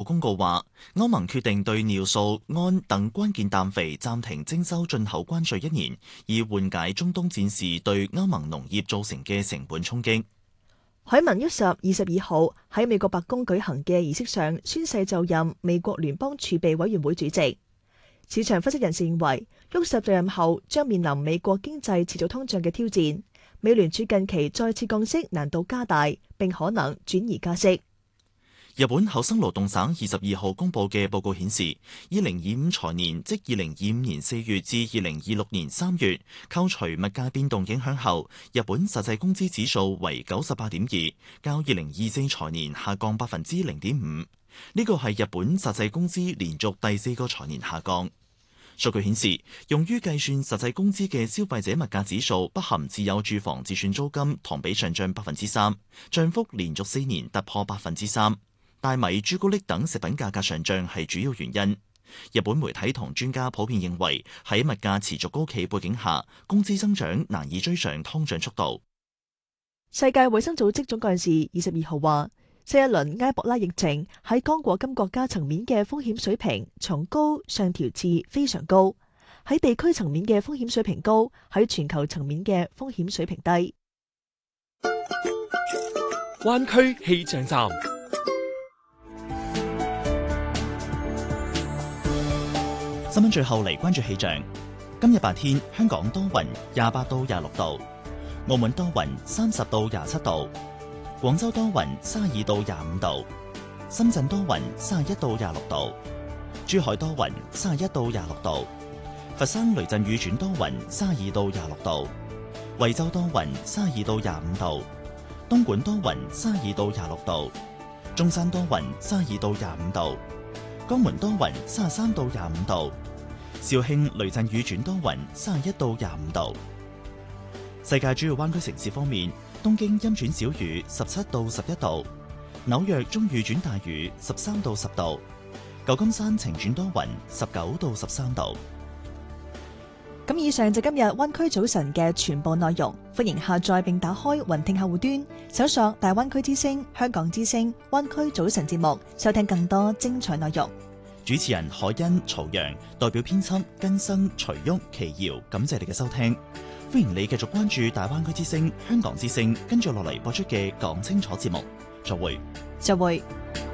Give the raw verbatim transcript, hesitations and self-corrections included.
公告話，歐盟決定對尿素、胺等關鍵氮肥暫停徵收進口關稅一年，以緩解中東戰事對歐盟農業造成嘅成本衝擊。 海文沃什二十二號喺美國白宮舉行嘅儀式上宣誓就任美國聯邦儲備委員會主席。市場分析人士認為，沃什就任後將面臨美國經濟持續通脹嘅挑戰，美聯儲近期再次降息難度加大，並可能轉移加息。 日本厚生勞動省二十二號公佈嘅報告顯示，二零二五財年即二零二五年四月至二零二六年三月，扣除物價變動影響後，日本實際工資指數為九十八點二，較二零二四財年下降百分之零點五。呢個係日本實際工資連續第四個財年下降。數據顯示，用於計算實際工資嘅消費者物價指數不含自有住房自住租金，同比上漲百分之三，漲幅連續四年突破百分之三。大米、朱古力等食品價格上漲係主要原因。日本媒體同專家普遍認為，喺物價持續高企背景下，工資增長難以追上通脹速度。 世界衛生組織總幹事二十二號話，新一輪埃博拉疫情喺剛果金國家層面嘅風險水平從高上調至非常高，喺地區層面嘅風險水平高，喺全球層面嘅風險水平低。 灣區氣象站。 新聞最後嚟關注氣象。今日白天香港多雲，廿八到廿六度；澳門多雲，三十到廿七度；廣州多雲，三十二到廿五度；深圳多雲，三十一到廿六度；珠海多雲，三十一到廿六度；佛山雷陣雨轉多雲，三十二到廿六度；惠州多雲，三十二到廿五度；東莞多雲，三十二到廿六度；中山多雲，三十二到廿五度；江門多雲，三十三到廿五度；肇慶雷陣雨轉多雲，三十一到廿五度。世界主要灣區城市方面，東京陰轉小雨，十七到十一度；紐約中雨轉大雨，十三到十度；舊金山晴轉多雲，十九到十三度。 咁以上就今日灣區早晨嘅全部內容，歡迎下載並打開雲聽客戶端，搜索大灣區之聲、香港之聲、灣區早晨節目，收聽更多精彩內容。 主持人海欣、曹陽，代表編輯根生、徐旭、奇瑤，感謝你嘅收聽。歡迎你繼續關注大灣區之聲、香港之聲，跟住落嚟播出嘅講清楚節目。再會， 再會。